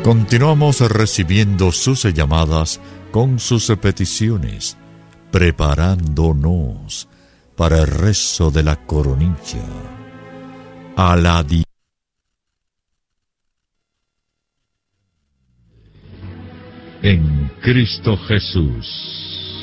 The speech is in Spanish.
Continuamos recibiendo sus llamadas con sus peticiones, preparándonos para el rezo de la coronilla. A la en Cristo Jesús.